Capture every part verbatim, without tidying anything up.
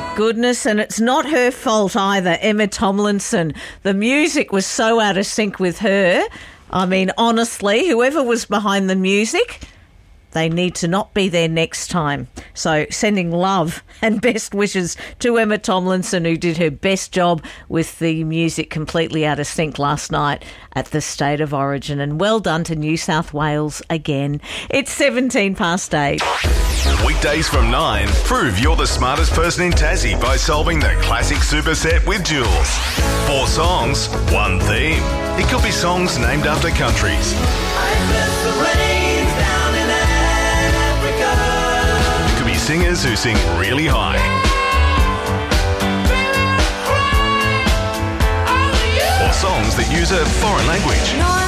goodness, and it's not her fault either, Emma Tomlinson. The music was so out of sync with her. I mean, honestly, whoever was behind the music, they need to not be there next time. So sending love and best wishes to Emma Tomlinson, who did her best job with the music completely out of sync last night at the State of Origin. And well done to New South Wales again. It's seventeen past eight. Weekdays from nine, prove you're the smartest person in Tassie by solving the classic superset with Jules. Four songs, one theme. It could be songs named after countries. It could be singers who sing really high. Or songs that use a foreign language.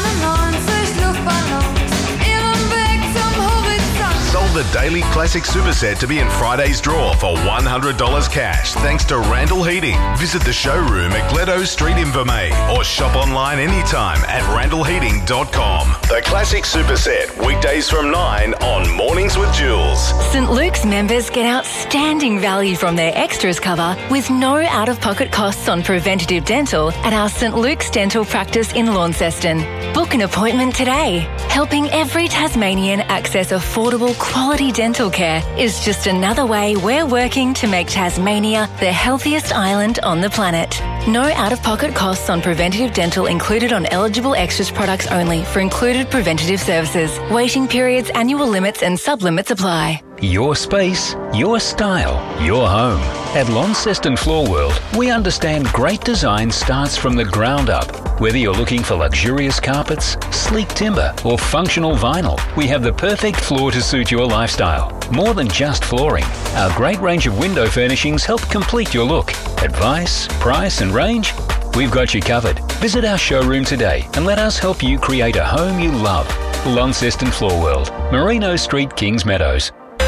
Sold the Daily Classic Superset to be in Friday's draw for one hundred dollars cash thanks to Randall Heating. Visit the showroom at Gledo Street in Vermey or shop online anytime at randall heating dot com. The Classic Superset, weekdays from nine on Mornings with Jules. St Luke's members get outstanding value from their extras cover with no out-of-pocket costs on preventative dental at our St Luke's Dental Practice in Launceston. Book an appointment today. Helping every Tasmanian access affordable quality dental care is just another way we're working to make Tasmania the healthiest island on the planet. No out-of-pocket costs on preventative dental included on eligible extras products only for included preventative services. Waiting periods, annual limits and sub-limits apply. Your space, your style, your home. At Launceston Floor World, we understand great design starts from the ground up. Whether you're looking for luxurious carpets, sleek timber, or functional vinyl, we have the perfect floor to suit your lifestyle. More than just flooring, our great range of window furnishings help complete your look. Advice, price, and range? We've got you covered. Visit our showroom today and let us help you create a home you love. Launceston Floor World, Merino Street, Kings Meadows.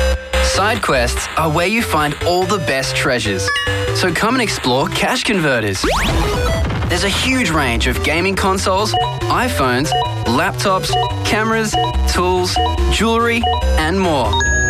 Side quests are where you find all the best treasures. So come and explore Cash Converters. There's a huge range of gaming consoles, iPhones, laptops, cameras, tools, jewellery, and more.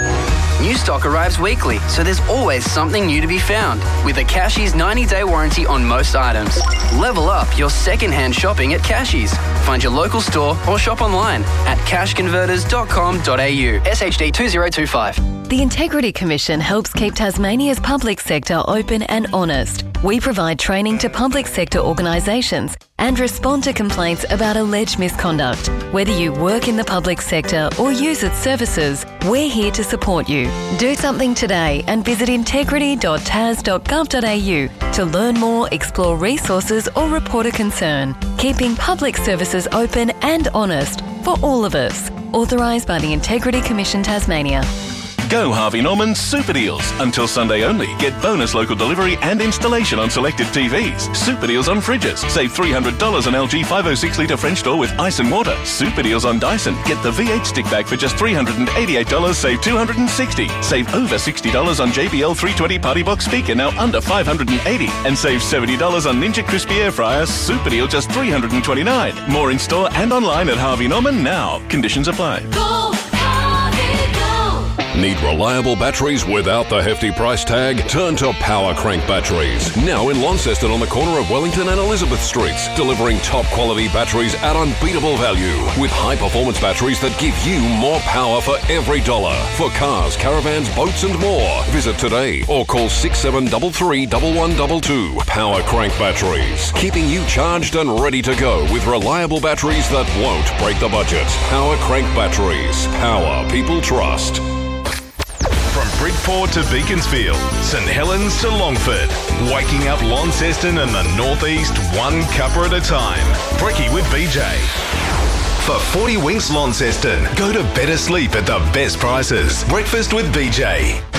New stock arrives weekly, so there's always something new to be found. With a Cashies ninety-day warranty on most items. Level up your second-hand shopping at Cashies. Find your local store or shop online at cash converters dot com dot a u. S H D two zero two five. The Integrity Commission helps keep Tasmania's public sector open and honest. We provide training to public sector organisations and respond to complaints about alleged misconduct. Whether you work in the public sector or use its services, we're here to support you. Do something today and visit integrity dot tas dot gov dot a u to learn more, explore resources or report a concern. Keeping public services open and honest for all of us. Authorised by the Integrity Commission Tasmania. Go Harvey Norman Super Deals. Until Sunday only. Get bonus local delivery and installation on selected T Vs. Super Deals on fridges. Save three hundred dollars on L G five oh six litre French door with ice and water. Super Deals on Dyson. Get the V eight stick bag for just three hundred eighty-eight dollars. Save two hundred sixty dollars. Save over sixty dollars on J B L three twenty Party Box speaker, now under five hundred eighty dollars. And save seventy dollars on Ninja Crispy Air Fryer. Super Deal just three hundred twenty-nine dollars. More in store and online at Harvey Norman now. Conditions apply. Go! Need reliable batteries without the hefty price tag? Turn to Power Crank Batteries. Now in Launceston on the corner of Wellington and Elizabeth Streets. Delivering top quality batteries at unbeatable value. With high performance batteries that give you more power for every dollar. For cars, caravans, boats and more. Visit today or call six seven three three, one one two two. Power Crank Batteries. Keeping you charged and ready to go with reliable batteries that won't break the budget. Power Crank Batteries. Power people trust. From Bridport to Beaconsfield, St Helens to Longford, waking up Launceston and the Northeast one cuppa at a time. Brekkie with B J. For forty winks Launceston, go to better sleep at the best prices. Breakfast with B J.